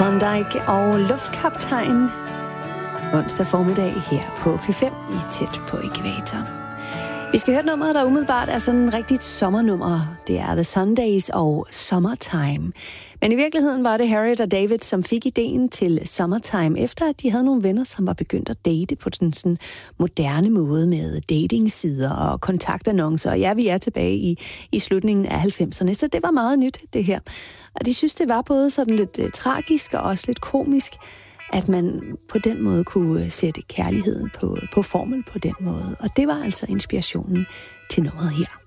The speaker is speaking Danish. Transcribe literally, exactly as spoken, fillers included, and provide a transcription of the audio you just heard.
Klondike og Luftkaptajn. Onsdag formiddag her på P fem i Tæt på Ækvator. Vi skal høre et nummer, der umiddelbart er sådan et rigtigt sommernummer. Det er The Sundays og Summertime. Men i virkeligheden var det Harriet og David, som fik ideen til Summertime, efter at de havde nogle venner, som var begyndt at date på den sådan moderne måde med datingsider og kontaktannoncer. Og ja, vi er tilbage i, i slutningen af halvfemserne, så det var meget nyt, det her. Og de synes, det var både sådan lidt uh, tragisk og også lidt komisk, at man på den måde kunne sætte kærligheden på, på formel på den måde. Og det var altså inspirationen til nummeret her.